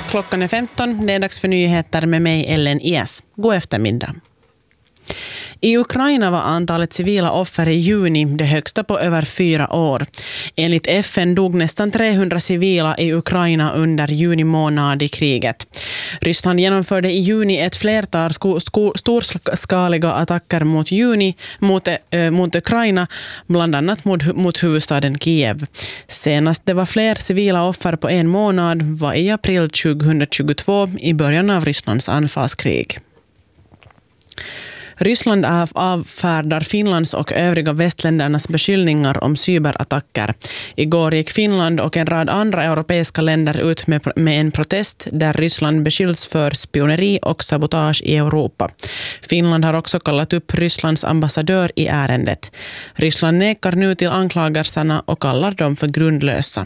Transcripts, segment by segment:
Klockan är 15, det är dags för nyheter med mig Ellen Ies. God eftermiddag. I Ukraina var antalet civila offer i juni det högsta på över 4 år. Enligt FN dog nästan 300 civila i Ukraina under juni månad i kriget. Ryssland genomförde i juni ett flertal storskaliga attacker mot Ukraina, bland annat mot huvudstaden Kiev. Senast det var fler civila offer på en månad var i april 2022 i början av Rysslands anfallskrig. Ryssland avfärdar Finlands och övriga västländernas beskyllningar om cyberattacker. Igår gick Finland och en rad andra europeiska länder ut med en protest där Ryssland beskylls för spioneri och sabotage i Europa. Finland har också kallat upp Rysslands ambassadör i ärendet. Ryssland nekar nu till anklagelserna och kallar dem för grundlösa.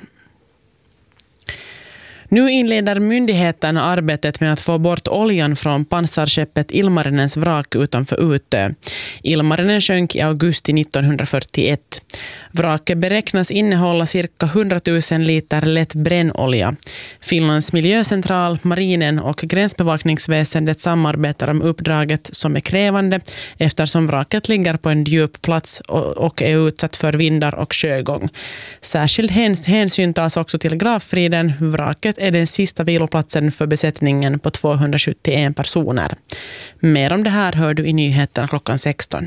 Nu inleder myndigheterna arbetet med att få bort oljan från pansarskeppet Ilmarinens vrak utanför Utö. Ilmarinen sjönk i augusti 1941. Vraket beräknas innehålla cirka 100 000 liter lätt brännolja. Finlands miljöcentral, marinen och gränsbevakningsväsendet samarbetar om uppdraget som är krävande eftersom vraket ligger på en djup plats och är utsatt för vindar och sjögång. Särskild hänsyn tas också till gravfriden. Vraket är den sista viloplatsen för besättningen på 271 personer. Mer om det här hör du i nyheterna klockan 16.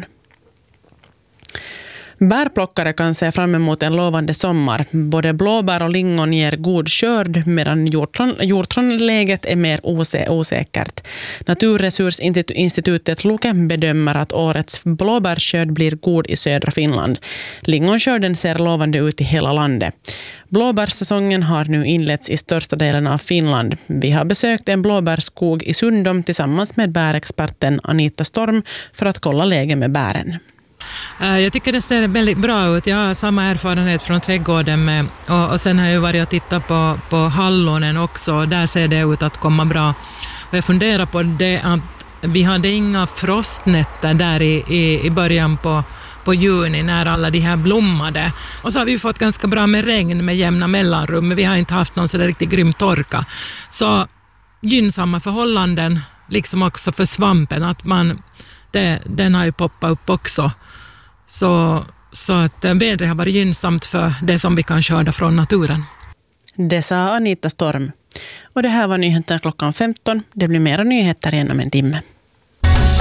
Bärplockare kan se fram emot en lovande sommar. Både blåbär och lingon ger god skörd medan hjortronläget är mer osäkert. Naturresursinstitutet Luke bedömer att årets blåbärsskörd blir god i södra Finland. Lingonskörden ser lovande ut i hela landet. Blåbärssäsongen har nu inletts i största delen av Finland. Vi har besökt en blåbärsskog i Sundom tillsammans med bärexperten Anita Storm för att kolla läget med bären. Jag tycker det ser väldigt bra ut. Jag har samma erfarenhet från trädgården med, och sen har jag varit och tittat på hallonen också. Där ser det ut att komma bra. Och jag funderar på det att vi hade inga frostnätter där i början på juni när alla de här blommade. Och så har vi fått ganska bra med regn med jämna mellanrum, men vi har inte haft någon så där riktigt grym torka. Så gynnsamma förhållanden liksom också för svampen, att den har ju poppat upp också. Så att vädret har varit gynnsamt för det som vi kan skörda från naturen. Det sa Anita Storm. Och det här var nyheterna klockan 15. Det blir mera nyheter inom en timme.